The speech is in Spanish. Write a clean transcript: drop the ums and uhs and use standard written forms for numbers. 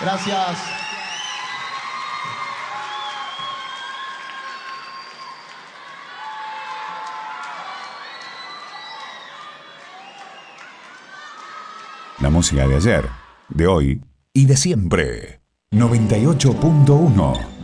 Gracias. La música de ayer, de hoy y de siempre. 98.1